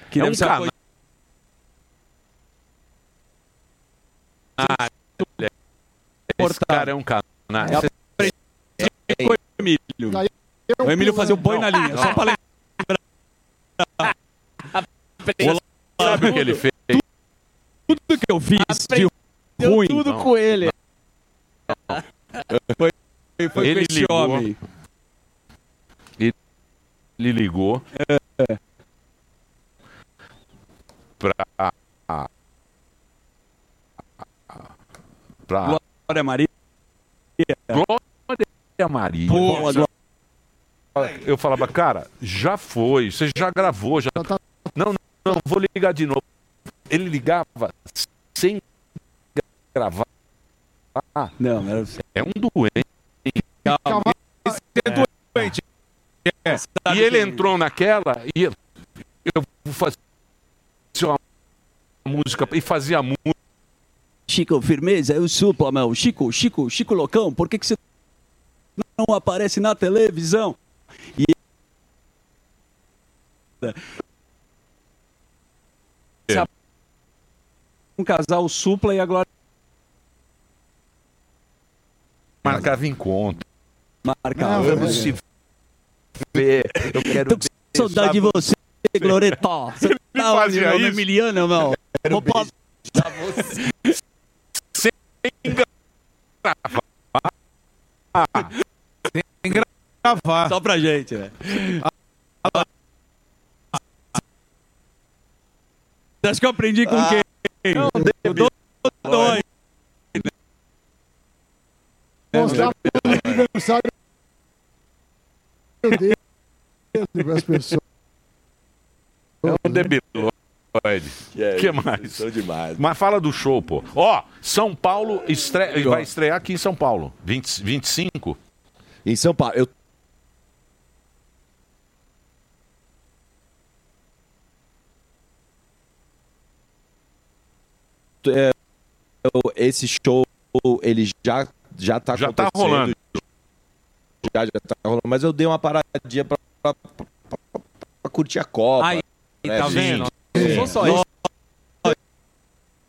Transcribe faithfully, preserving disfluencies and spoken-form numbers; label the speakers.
Speaker 1: Que
Speaker 2: é
Speaker 1: deve
Speaker 2: um
Speaker 1: ser uma
Speaker 2: canal. Ah, esse cara é um canal.
Speaker 1: É o Emílio. O Emílio fazia o boi na linha, só pra lembrar.
Speaker 2: Sabe o que ele fez?
Speaker 1: Tudo que eu fiz de ruim.
Speaker 3: tudo
Speaker 2: Não.
Speaker 3: com ele.
Speaker 1: Foi, foi
Speaker 2: Ele
Speaker 1: com esse
Speaker 2: ligou.
Speaker 1: homem.
Speaker 2: Ele, ele ligou
Speaker 1: É.
Speaker 2: pra. pra
Speaker 1: Glória Maria.
Speaker 2: Glória Maria.
Speaker 1: Boa, Glória.
Speaker 2: Eu falava, cara, já foi, você já gravou, já. Não, não, vou ligar de novo. Ele ligava sem gravar.
Speaker 1: Não, era...
Speaker 2: É um doente.
Speaker 1: Calma. Esse é doente. É.
Speaker 2: E ele entrou naquela e eu, eu vou fazer uma música e fazia música.
Speaker 1: Chico Firmeza, eu supla, meu. Chico, Chico, Chico Loucão, por que, que você não aparece na televisão? E um casal supla e a Glória
Speaker 2: Marcava encontro.
Speaker 1: marcava.
Speaker 2: Vamos se ver. Eu quero
Speaker 1: Tô com saudade de você, Gloreta. Você tá onde,
Speaker 2: fazia
Speaker 1: meu
Speaker 2: isso.
Speaker 1: Emiliano, meu? Vou pa-
Speaker 2: sem gravar.
Speaker 4: Sem gravar.
Speaker 1: Só pra gente, velho. Acho que eu aprendi com quem? Eu dou dois.
Speaker 5: Mostrar o aniversário dele para as pessoas.
Speaker 2: É um debilóide. O que mais?
Speaker 6: São demais.
Speaker 2: Mas fala do show, pô. Ó, São Paulo estre... vai estrear aqui em São Paulo. vinte, vinte e cinco?
Speaker 6: Em São Paulo. Eu É, eu- esse show ele já já tá
Speaker 2: Já tá
Speaker 6: acontecendo,
Speaker 2: rolando.
Speaker 6: já já tá rolando, mas eu dei uma paradinha pra, pra, pra- pra curtir a Copa.
Speaker 1: Aí,
Speaker 6: né,
Speaker 1: tá
Speaker 6: gente?
Speaker 1: vendo? Não sou só
Speaker 6: Não
Speaker 1: isso.